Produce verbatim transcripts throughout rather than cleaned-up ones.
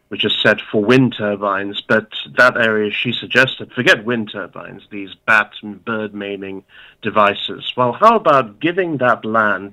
which is set for wind turbines. But that area, she suggested, forget wind turbines, these bat and bird maiming devices. Well, how about giving that land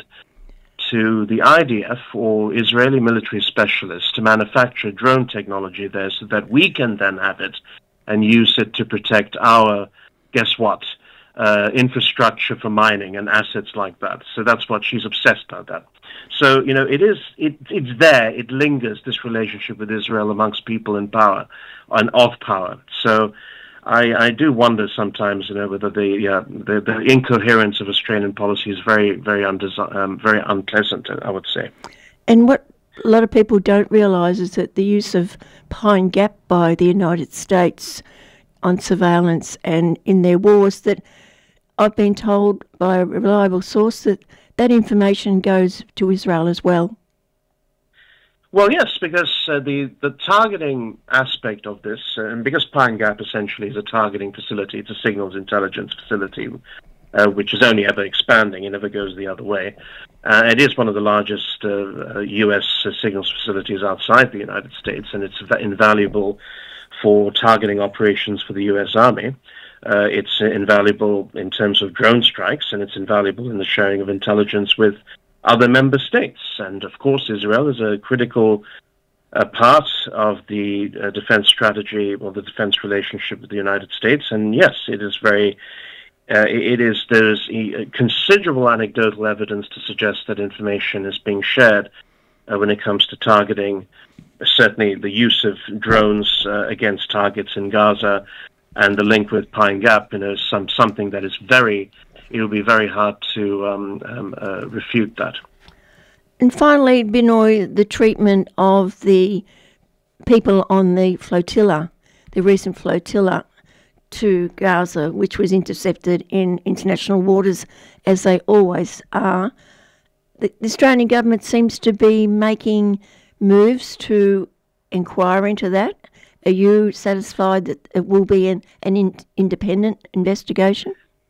to the I D F or Israeli military specialists to manufacture drone technology there so that we can then have it and use it to protect our, guess what, uh, infrastructure for mining and assets like that. So that's what she's obsessed about that. So, you know, it is, it, it's there, it lingers, this relationship with Israel amongst people in power and of power. So I, I do wonder sometimes, you know, whether the, uh, the the incoherence of Australian policy is very, very undesi- um, very unpleasant, I would say. And what a lot of people don't realise is that the use of Pine Gap by the United States on surveillance and in their wars, that I've been told by a reliable source that that information goes to Israel as well. Well, yes, because uh, the, the targeting aspect of this, uh, and because Pine Gap essentially is a targeting facility, it's a signals intelligence facility, uh, which is only ever expanding, it never goes the other way. Uh, it is one of the largest uh, uh, U S signals facilities outside the United States, and it's invaluable for targeting operations for the U S Army. Uh, it's invaluable in terms of drone strikes, and it's invaluable in the sharing of intelligence with other member states. And of course, Israel is a critical uh, part of the uh, defense strategy or the defense relationship with the United States. And yes, it is very, uh, it is, there's a considerable anecdotal evidence to suggest that information is being shared uh, when it comes to targeting, certainly the use of drones uh, against targets in Gaza, and the link with Pine Gap, you know, some, something that is very, it will be very hard to um, um, uh, refute that. And finally, Binoy, the treatment of the people on the flotilla, the recent flotilla to Gaza, which was intercepted in international waters, as they always are. The, the Australian government seems to be making moves to inquire into that. Are you satisfied that it will be an, an in, independent investigation?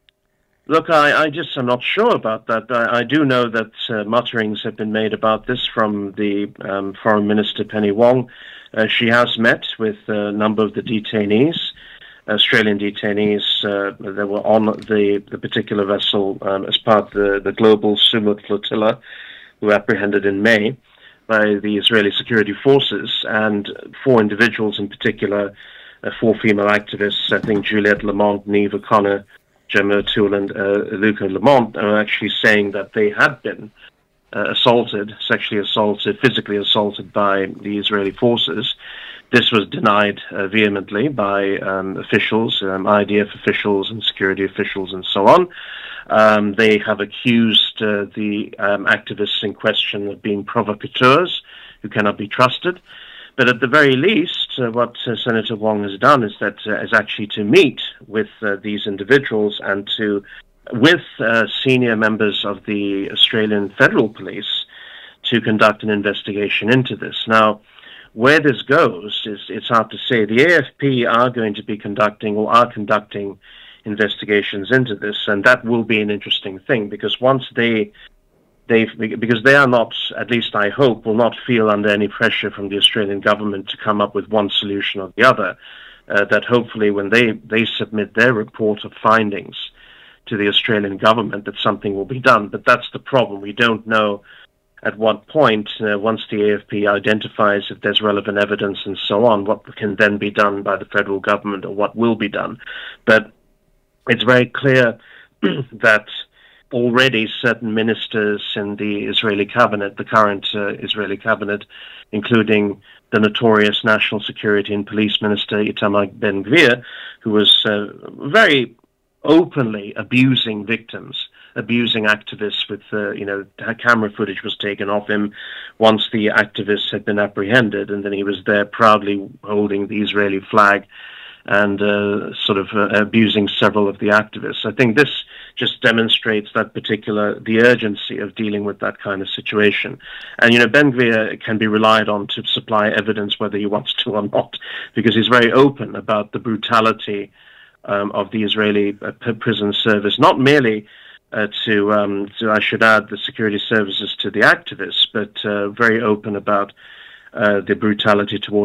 Look, I, I just am not sure about that. I, I do know that uh, mutterings have been made about this from the um, Foreign Minister Penny Wong. Uh, she has met with a number of the detainees, Australian detainees uh, that were on the, the particular vessel um, as part of the, the global Sumut flotilla, who were apprehended in May by the Israeli security forces, and four individuals in particular, uh, four female activists, I think Juliette Lamont, Niamh O'Connor, Gemma O'Toole and uh, Luca Lamont, are actually saying that they had been uh, assaulted, sexually assaulted, physically assaulted by the Israeli forces. This was denied uh, vehemently by um, officials, um, I D F officials and security officials and so on. Um, they have accused uh, the um, activists in question of being provocateurs who cannot be trusted. But at the very least, uh, what uh, Senator Wong has done is that uh, is actually to meet with uh, these individuals and to, with uh, senior members of the Australian Federal Police, to conduct an investigation into this. Now, where this goes is it's hard to say. The A F P are going to be conducting or are conducting investigations into this, and that will be an interesting thing, because once they they because they are not, at least I hope, will not feel under any pressure from the Australian government to come up with one solution or the other, uh, that hopefully when they they submit their report of findings to the Australian government, that something will be done. But that's the problem. We don't know at what point, uh, once the A F P identifies if there's relevant evidence and so on, what can then be done by the federal government or what will be done. But it's very clear that already certain ministers in the Israeli cabinet, the current uh, Israeli cabinet, including the notorious National Security and Police Minister Itamar Ben-Gvir, who was uh, very openly abusing victims, abusing activists with, uh, you know, camera footage was taken of him once the activists had been apprehended, and then he was there proudly holding the Israeli flag and uh, sort of uh, abusing several of the activists. I think this just demonstrates that particular, the urgency of dealing with that kind of situation. And, you know, Ben-Gvir can be relied on to supply evidence whether he wants to or not, because he's very open about the brutality um, of the Israeli uh, prison service, not merely uh, to, um, to, I should add, the security services to the activists, but uh, very open about uh, the brutality towards